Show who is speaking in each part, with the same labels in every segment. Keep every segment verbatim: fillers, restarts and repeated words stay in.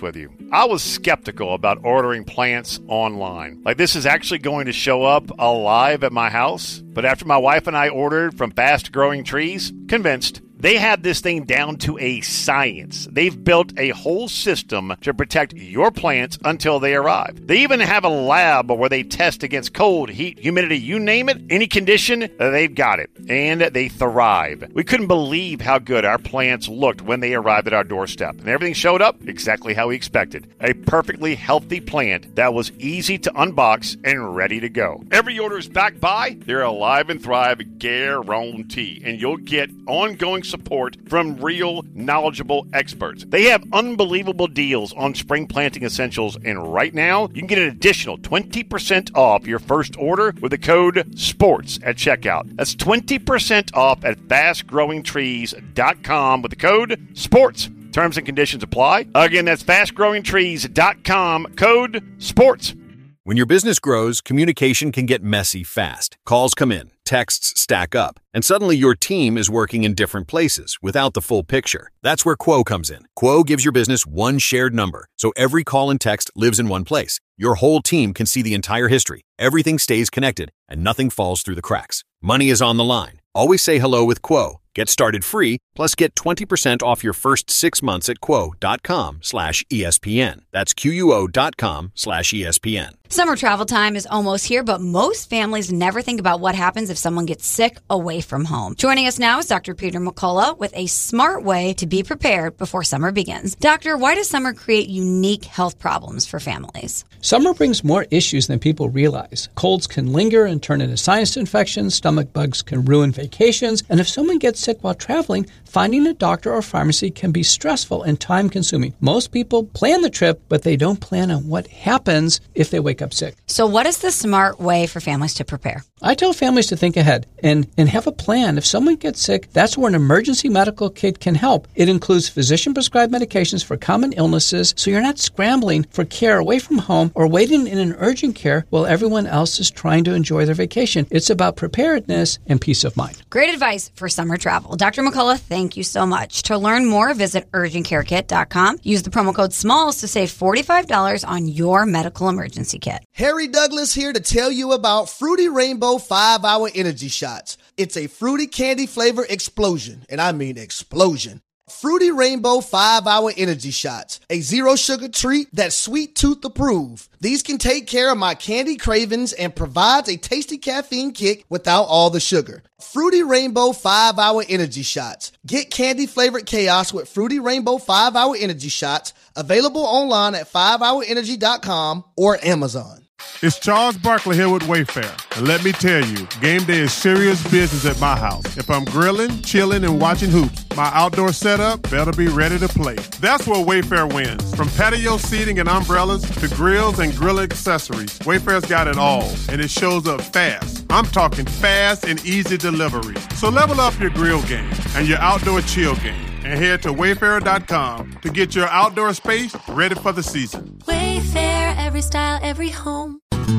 Speaker 1: with you. I was skeptical about ordering plants online. Like, this is actually going to show up alive at my house. But after my wife and I ordered from Fast Growing Trees, convinced. They have this thing down to a science. They've built a whole system to protect your plants until they arrive. They even have a lab where they test against cold, heat, humidity, you name it, any condition, they've got it. And they thrive. We couldn't believe how good our plants looked when they arrived at our doorstep. And everything showed up exactly how we expected. A perfectly healthy plant that was easy to unbox and ready to go. Every order is backed by their Alive and Thrive guarantee. And you'll get ongoing support from real, knowledgeable experts. They have unbelievable deals on spring planting essentials, and right now, you can get an additional twenty percent off your first order with the code SPORTS at checkout. That's twenty percent off at fast growing trees dot com with the code SPORTS. Terms and conditions apply. Again, that's fast growing trees dot com, code SPORTS.
Speaker 2: When your business grows, communication can get messy fast. Calls come in, texts stack up, and suddenly your team is working in different places without the full picture. That's where Quo comes in. Quo gives your business one shared number, so every call and text lives in one place. Your whole team can see the entire history. Everything stays connected, and nothing falls through the cracks. Money is on the line. Always say hello with Quo. Get started free, plus get twenty percent off your first six months at quo.com slash ESPN. That's Q-U-O dot com slash ESPN.
Speaker 3: Summer travel time is almost here, but most families never think about what happens if someone gets sick away from home. Joining us now is Doctor Peter McCullough with a smart way to be prepared before summer begins. Doctor, why does summer create unique health problems for families?
Speaker 4: Summer brings more issues than people realize. Colds can linger and turn into sinus infections, stomach bugs can ruin vacations, and if someone gets sick while traveling, finding a doctor or pharmacy can be stressful and time-consuming. Most people plan the trip, but they don't plan on what happens if they wake up sick.
Speaker 3: So what is the smart way for families to prepare?
Speaker 4: I tell families to think ahead and, and have a plan. If someone gets sick, that's where an emergency medical kit can help. It includes physician-prescribed medications for common illnesses, so you're not scrambling for care away from home or waiting in an urgent care while everyone else is trying to enjoy their vacation. It's about preparedness and peace of mind.
Speaker 3: Great advice for summer travel. Doctor McCullough, thank you so much. To learn more, visit urgent care kit dot com. Use the promo code SMALLS to save forty-five dollars on your medical emergency kit.
Speaker 5: Harry Douglas here to tell you about Fruity Rainbow five hour Energy Shots. It's a fruity candy flavor explosion, and I mean explosion. Fruity Rainbow five hour Energy Shots, a zero-sugar treat that's sweet tooth approved. These can take care of my candy cravings and provides a tasty caffeine kick without all the sugar. Fruity Rainbow five hour Energy Shots. Get candy-flavored chaos with Fruity Rainbow five hour Energy Shots, available online at five hour energy dot com or Amazon.
Speaker 6: It's Charles Barkley here with Wayfair. And let me tell you, game day is serious business at my house. If I'm grilling, chilling, and watching hoops, my outdoor setup better be ready to play. That's where Wayfair wins. From patio seating and umbrellas to grills and grill accessories, Wayfair's got it all, and it shows up fast. I'm talking fast and easy delivery. So level up your grill game and your outdoor chill game, and head to wayfair dot com to get your outdoor space ready for the season.
Speaker 7: Wayfair, every style, every home.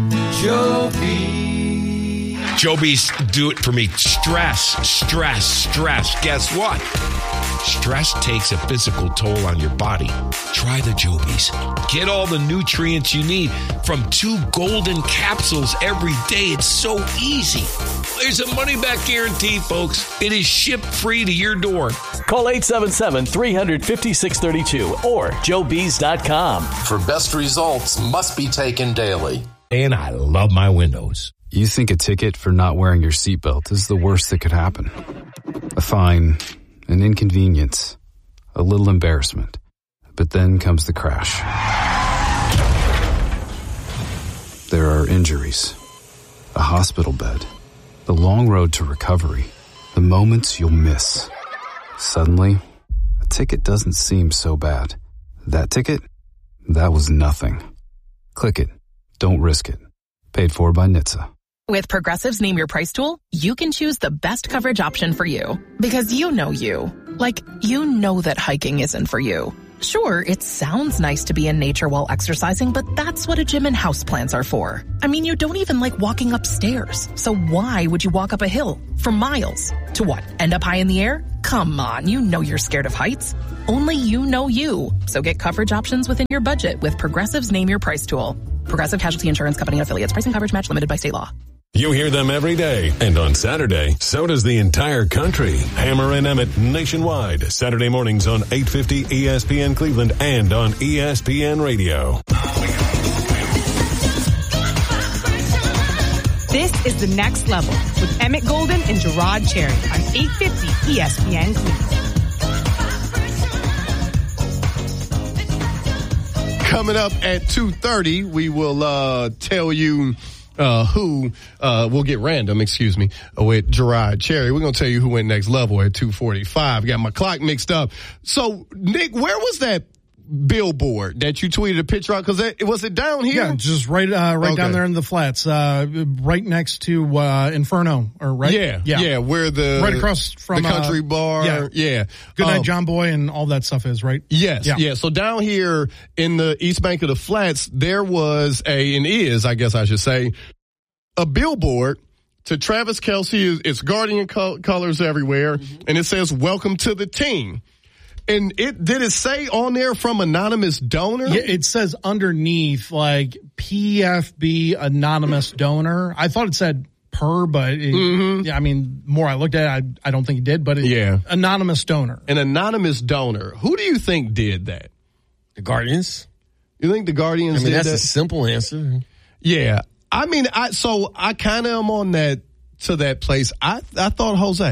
Speaker 8: Joby. Joby's do it for me. Stress, stress, stress. Guess what? Stress takes a physical toll on your body. Try the Jobies. Get all the nutrients you need from two golden capsules every day. It's so easy. There's a money-back guarantee, folks. It is shipped free to your door.
Speaker 9: Call eight seven seven, three five zero, six three two or joe bees dot com.
Speaker 10: For best results must be taken daily.
Speaker 8: And I love my windows.
Speaker 11: You think a ticket for not wearing your seatbelt is the worst that could happen. A fine, an inconvenience, a little embarrassment. But then comes the crash. There are injuries, a hospital bed, the long road to recovery, the moments you'll miss. Suddenly, a ticket doesn't seem so bad. That ticket? That was nothing. Click it. Don't risk it. Paid for by N H T S A.
Speaker 12: With Progressive's Name Your Price tool, you can choose the best coverage option for you. Because you know you. Like, you know that hiking isn't for you. Sure, it sounds nice to be in nature while exercising, but that's what a gym and houseplants are for. I mean, you don't even like walking upstairs. So why would you walk up a hill for miles? To what? End up high in the air? Come on, you know you're scared of heights. Only you know you. So get coverage options within your budget with Progressive's Name Your Price tool. Progressive Casualty Insurance Company and Affiliates. Price and coverage match limited by state law.
Speaker 13: You hear them every day, and on Saturday, so does the entire country. Hammer and Emmett nationwide, Saturday mornings on eight fifty E S P N Cleveland and on E S P N Radio.
Speaker 14: This is The Next Level with Emmett Golden and Gerard Cherry on eight fifty E S P N Cleveland.
Speaker 15: Coming up at two thirty, we will uh, tell you uh, who, uh, we'll get random, excuse me, with Gerard Cherry. We're going to tell you who went next level at two forty-five. Got my clock mixed up. So, Nick, where was that billboard that you tweeted a picture of? Because it was it down here?
Speaker 16: Yeah, just right uh, right okay. down there in the flats, uh, right next to uh, Inferno, or right?
Speaker 15: Yeah, yeah, yeah, where the
Speaker 16: right across from
Speaker 15: the country
Speaker 16: uh,
Speaker 15: bar.
Speaker 16: Yeah,
Speaker 15: yeah.
Speaker 16: Good Night
Speaker 15: um,
Speaker 16: John Boy and all that stuff is right.
Speaker 15: Yes,
Speaker 16: yeah.
Speaker 15: yeah. So down here in the East Bank of the Flats, there was a and is, I guess I should say, a billboard to Travis Kelce. It's Guardian co- colors everywhere, mm-hmm. and it says "Welcome to the team." And it did it say on there from anonymous donor?
Speaker 16: Yeah, it says underneath like P F B anonymous donor. I thought it said per, but it, mm-hmm. yeah, I mean, more I looked at it, I, I don't think it did, but it,
Speaker 15: yeah,
Speaker 16: anonymous donor.
Speaker 15: An anonymous donor. Who do you think did that?
Speaker 17: The Guardians.
Speaker 15: You think the Guardians?
Speaker 17: I mean,
Speaker 15: did
Speaker 17: that's
Speaker 15: that?
Speaker 17: a simple answer.
Speaker 15: Yeah, I mean, I so I kind of am on that to that place. I I thought Jose.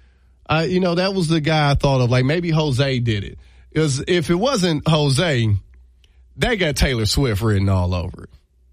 Speaker 15: Uh, you know, that was the guy I thought of. Like, maybe Jose did it. Because if it wasn't Jose, that got Taylor Swift written all over it.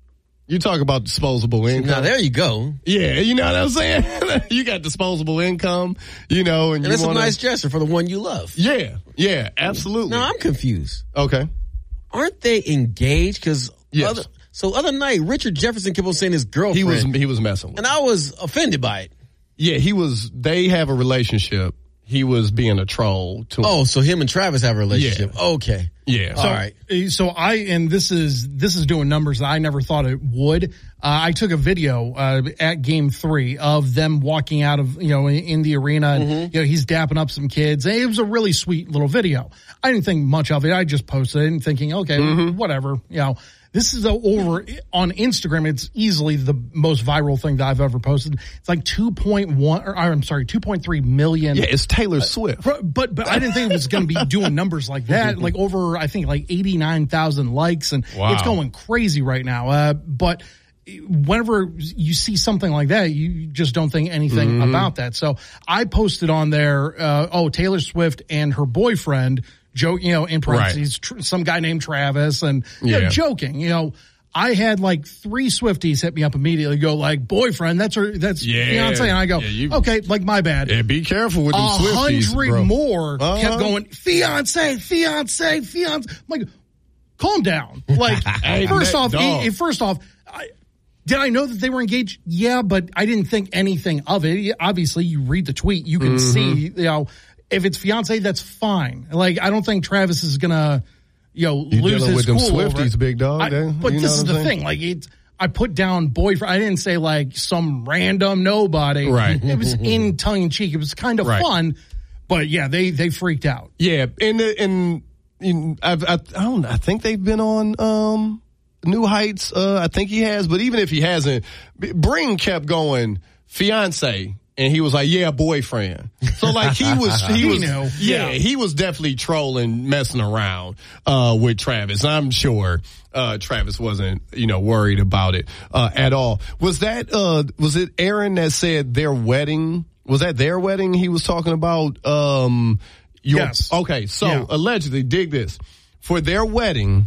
Speaker 15: You talk about disposable income.
Speaker 17: Now, there you go.
Speaker 15: Yeah, you know what I'm saying? You got disposable income, you know. And,
Speaker 17: and
Speaker 15: you
Speaker 17: that's
Speaker 15: wanna...
Speaker 17: a nice gesture for the one you love.
Speaker 15: Yeah, yeah, absolutely.
Speaker 17: Now, I'm confused.
Speaker 15: Okay.
Speaker 17: Aren't they engaged? Because
Speaker 15: yes.
Speaker 17: other, so other night, Richard Jefferson kept on saying his girlfriend.
Speaker 15: He was, he was messing with
Speaker 17: And I was offended by it.
Speaker 15: Yeah, he was, they have a relationship. He was being a troll to
Speaker 17: Oh, so him and Travis have a relationship.
Speaker 15: Yeah.
Speaker 17: Okay.
Speaker 15: Yeah.
Speaker 16: So,
Speaker 17: all right.
Speaker 16: So I, and this is, this is doing numbers that I never thought it would. Uh, I took a video, uh, at game three of them walking out of, you know, in, in the arena and, mm-hmm. you know, he's dapping up some kids. It was a really sweet little video. I didn't think much of it. I just posted it and thinking, okay, mm-hmm. whatever, you know. This is a, over on Instagram. It's easily the most viral thing that I've ever posted. It's like two point one, or I'm sorry, two point three million.
Speaker 15: Yeah, it's Taylor Swift.
Speaker 16: Uh, but but I didn't think it was going to be doing numbers like that. Like over, I think like eighty-nine thousand likes, and wow. It's going crazy right now. Uh, but whenever you see something like that, you just don't think anything mm-hmm. about that. So I posted on there, uh, oh, Taylor Swift and her boyfriend. Joke, you know, in parentheses, right. tr- some guy named Travis, and you yeah. know, joking. You know, I had like three Swifties hit me up immediately. Go like, boyfriend, that's her, that's
Speaker 15: yeah.
Speaker 16: fiance, and I go, yeah, you, okay, like my bad.
Speaker 15: Yeah, be careful with them Swifties, bro. A hundred
Speaker 16: more
Speaker 15: uh-huh.
Speaker 16: kept going, fiance, fiance, fiance. I'm like, calm down. Like,
Speaker 15: hey,
Speaker 16: first
Speaker 15: man,
Speaker 16: off,
Speaker 15: dog.
Speaker 16: e- first off, I, did I know that they were engaged? Yeah, but I didn't think anything of it. Obviously, you read the tweet, you can mm-hmm. see, you know. If it's fiance, that's fine. Like, I don't think Travis is gonna, you know,
Speaker 15: you
Speaker 16: lose his
Speaker 15: with
Speaker 16: cool
Speaker 15: them Swifties,
Speaker 16: over it.
Speaker 15: big dog.
Speaker 16: I,
Speaker 15: eh?
Speaker 16: but
Speaker 15: you
Speaker 16: this is the
Speaker 15: saying?
Speaker 16: thing. Like, it's, I put down boyfriend. I didn't say like some random nobody.
Speaker 15: Right.
Speaker 16: It was in tongue in cheek. It was kind of
Speaker 15: right.
Speaker 16: fun. But yeah, they they freaked out.
Speaker 15: Yeah, and and, and I've, I, I don't. I think they've been on um, New Heights. Uh, I think he has. But even if he hasn't, Bring kept going fiance. And he was like, yeah, boyfriend. So like he was, he, he was, knew. Yeah, yeah, he was definitely trolling, messing around, uh, with Travis. I'm sure, uh, Travis wasn't, you know, worried about it, uh, at all. Was that, uh, was it Aaron that said their wedding? Was that their wedding he was talking about? Um, your,
Speaker 16: yes.
Speaker 15: Okay. So
Speaker 16: yeah.
Speaker 15: allegedly, dig this. For their wedding,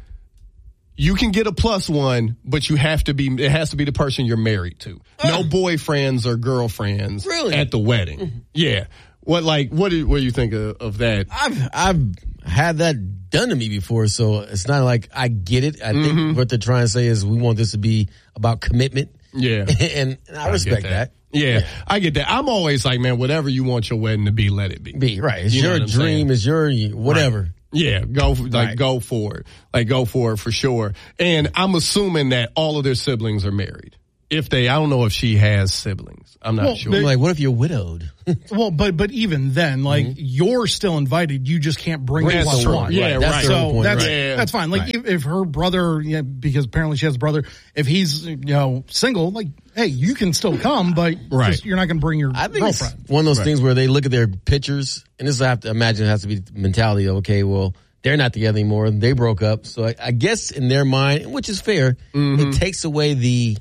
Speaker 15: you can get a plus one, but you have to be, it has to be the person you're married to. No boyfriends or girlfriends
Speaker 17: really?
Speaker 15: At the wedding. Yeah. What, like, what do, what do you think of, of that?
Speaker 17: I've, I've had that done to me before, so it's not like I get it. I mm-hmm. think what they're trying to say is we want this to be about commitment.
Speaker 15: Yeah.
Speaker 17: and, and I, I respect that. that.
Speaker 15: Yeah, yeah, I get that. I'm always like, man, whatever you want your wedding to be, let it be.
Speaker 17: Be, right. It's
Speaker 15: you
Speaker 17: your dream, it's your whatever.
Speaker 15: Right. Yeah, go like right. go for it. Like go for it for sure. And I'm assuming that all of their siblings are married. If they, I don't know if she has siblings. I'm not
Speaker 16: well,
Speaker 15: sure.
Speaker 16: But,
Speaker 17: like, what if you're widowed?
Speaker 16: well, but but even then, like mm-hmm. you're still invited. You just can't bring
Speaker 15: Bring
Speaker 16: plus one.
Speaker 15: Yeah,
Speaker 16: right.
Speaker 15: That's
Speaker 16: right. So
Speaker 15: point,
Speaker 16: that's
Speaker 15: right. Yeah.
Speaker 16: that's fine. Like
Speaker 15: right.
Speaker 16: if, if her brother, yeah, because apparently she has a brother. If he's you know single, like hey, you can still come, but
Speaker 15: right.
Speaker 16: just, you're not going to bring your
Speaker 17: I think
Speaker 16: girlfriend.
Speaker 17: It's one of those
Speaker 15: right.
Speaker 17: things where they look at their pictures, and this I have to imagine it has to be the mentality of okay, well. They're not together anymore. They broke up. So I, I guess in their mind, which is fair, mm-hmm. it takes away the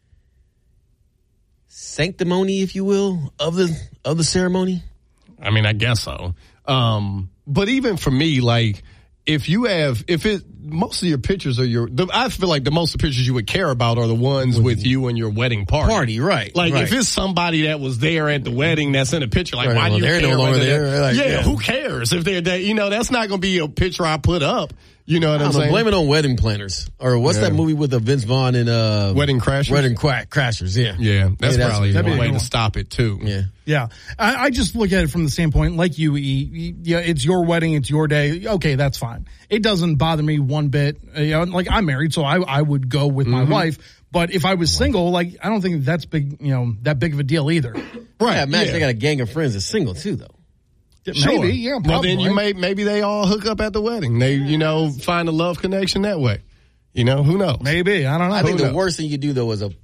Speaker 17: sanctimony, if you will, of the of the ceremony.
Speaker 15: I mean, I guess so. Um, but even for me, like, if you have, if it, most of your pictures are your, the, I feel like the most of the pictures you would care about are the ones with you and your wedding party.
Speaker 17: Party, right.
Speaker 15: Like,
Speaker 17: right.
Speaker 15: if it's somebody that was there at the wedding that's in a picture, like,
Speaker 17: right,
Speaker 15: why
Speaker 17: well,
Speaker 15: do you
Speaker 17: they're
Speaker 15: care?
Speaker 17: no longer there. Like,
Speaker 15: yeah,
Speaker 17: yeah,
Speaker 15: who cares if they're there? You know, that's not going to be a picture I put up. You know what I'm
Speaker 17: I'm
Speaker 15: saying?
Speaker 17: Blame it on wedding planners. Or what's
Speaker 15: yeah.
Speaker 17: that movie with the Vince Vaughn and uh
Speaker 15: Wedding Crashers?
Speaker 17: Wedding Cra- Crashers, yeah.
Speaker 15: Yeah, that's,
Speaker 17: that's
Speaker 15: probably
Speaker 17: that's
Speaker 15: one way
Speaker 16: one.
Speaker 15: to stop it too.
Speaker 17: Yeah.
Speaker 16: Yeah. I, I just look at it from the standpoint, like you, E, yeah, it's your wedding, it's your day. Okay, that's fine. It doesn't bother me one bit. You know, like I'm married, so I, I would go with my mm-hmm. wife. But if I was single, like I don't think that's big, you know, that big of a deal either.
Speaker 17: Right. Yeah, imagine yeah. they got a gang of friends that's single too, though.
Speaker 16: Sure. Maybe, yeah. Probably.
Speaker 15: Well, then you may maybe they all hook up at the wedding. They, you know, find a love connection that way. You know, who knows?
Speaker 16: Maybe I don't know.
Speaker 17: I think
Speaker 16: who
Speaker 17: the
Speaker 16: knows?
Speaker 17: worst thing you do though is a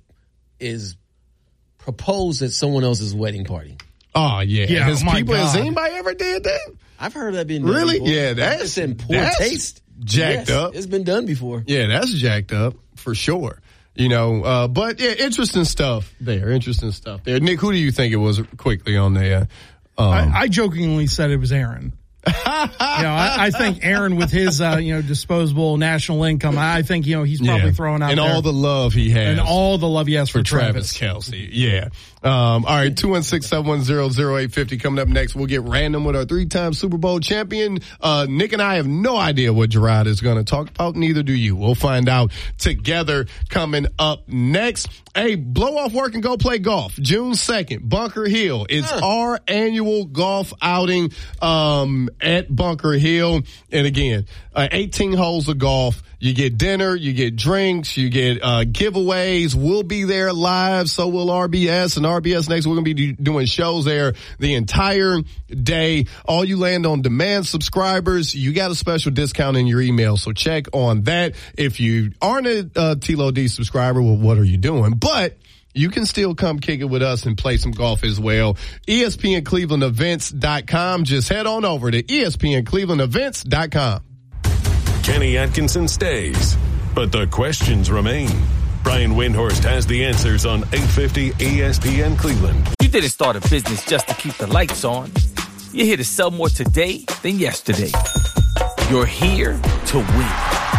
Speaker 17: is propose at someone else's wedding party.
Speaker 15: Oh yeah,
Speaker 16: yeah.
Speaker 15: Has
Speaker 16: my
Speaker 15: people,
Speaker 16: God.
Speaker 15: has anybody ever did that?
Speaker 17: I've heard that being done
Speaker 15: really.
Speaker 17: Before.
Speaker 15: Yeah, that's
Speaker 17: it's in poor
Speaker 15: that's
Speaker 17: taste.
Speaker 15: Jacked
Speaker 17: yes,
Speaker 15: up.
Speaker 17: It's been done before.
Speaker 15: Yeah, that's jacked up for sure. You know, uh, but yeah, interesting stuff there. Interesting stuff there. Nick, who do you think it was quickly on there? Um,
Speaker 16: I, I jokingly said it was Aaron. you know, I, I think Aaron with his, uh, you know, disposable national income, I think, you know, he's probably
Speaker 15: yeah.
Speaker 16: throwing out
Speaker 15: and
Speaker 16: there.
Speaker 15: all the love he has.
Speaker 16: And all the love he has for,
Speaker 15: for
Speaker 16: Travis.
Speaker 15: Travis Kelce. Yeah. Um, all right. two one six, seven one zero, zero eight five zero coming up next. We'll get random with our three-time Super Bowl champion. Uh, Nick and I have no idea what Gerard is going to talk about. Neither do you. We'll find out together coming up next. Hey, blow off work and go play golf. June second, Bunker Hill. It's huh. our annual golf outing, um, at Bunker Hill. And again, uh, eighteen holes of golf. You get dinner, you get drinks, you get uh giveaways. We'll be there live, so will R B S. And R B S Next, we're going to be do- doing shows there the entire day. All you Land on Demand subscribers, you got a special discount in your email, so check on that. If you aren't a uh, T L O D subscriber, well, what are you doing? But you can still come kick it with us and play some golf as well. E S P N Cleveland Events dot com. Just head on over to E S P N Cleveland Events dot com.
Speaker 13: Kenny Atkinson stays, but the questions remain. Brian Windhorst has the answers on eight fifty E S P N Cleveland.
Speaker 18: You didn't start a business just to keep the lights on. You're here to sell more today than yesterday. You're here to win.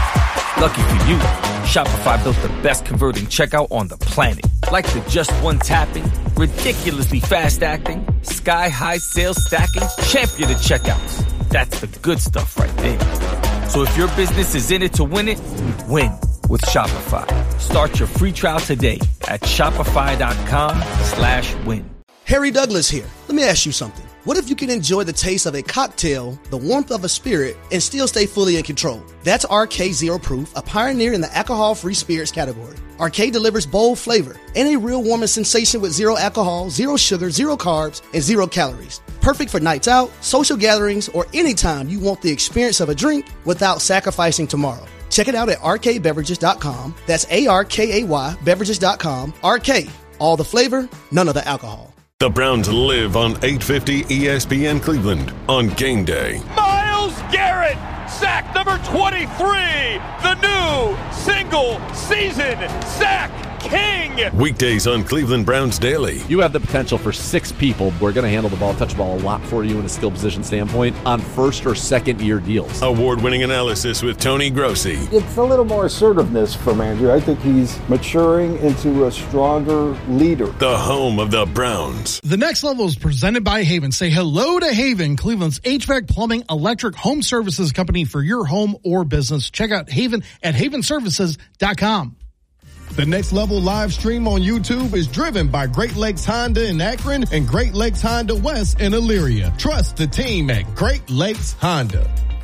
Speaker 18: Lucky for you, Shopify built the best converting checkout on the planet. Like the just one tapping, ridiculously fast acting, sky-high sales stacking, champion of checkouts. That's the good stuff right there. So if your business is in it to win it, win with Shopify. Start your free trial today at shopify.com slash win.
Speaker 5: Harry Douglas here. Let me ask you something. What if you can enjoy the taste of a cocktail, the warmth of a spirit, and still stay fully in control? That's R K Zero Proof, a pioneer in the alcohol-free spirits category. R K delivers bold flavor and a real warming sensation with zero alcohol, zero sugar, zero carbs, and zero calories. Perfect for nights out, social gatherings, or anytime you want the experience of a drink without sacrificing tomorrow. Check it out at R K beverages dot com. That's A R K A Y beverages dot com. R K, all the flavor, none of the alcohol.
Speaker 13: The Browns live on eight fifty E S P N Cleveland on game day.
Speaker 19: Myles Garrett, sack number twenty-three, the new single season sack king.
Speaker 13: Weekdays on Cleveland Browns Daily.
Speaker 20: You have the potential for six people who are going to handle the ball, touch the ball a lot for you in a skill position standpoint on first or second year deals.
Speaker 13: Award-winning analysis with Tony Grossi.
Speaker 21: It's a little more assertiveness from Andrew. I think he's maturing into a stronger leader.
Speaker 13: The home of the Browns.
Speaker 16: The Next Level is presented by Haven. Say hello to Haven, Cleveland's H V A C, plumbing, electric, home services company for your home or business. Check out Haven at haven services dot com.
Speaker 15: The Next Level live stream on YouTube is driven by Great Lakes Honda in Akron and Great Lakes Honda West in Elyria. Trust the team at Great Lakes Honda.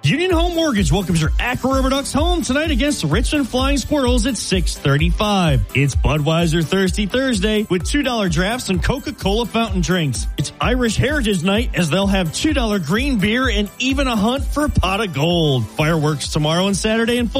Speaker 1: Union Home Mortgage welcomes your Aqua River Ducks home tonight against the Richmond Flying Squirrels at six thirty-five. It's Budweiser Thirsty Thursday with two dollar drafts and Coca-Cola fountain drinks. It's Irish Heritage Night as they'll have two dollar green beer and even a hunt for a pot of gold. Fireworks tomorrow and Saturday in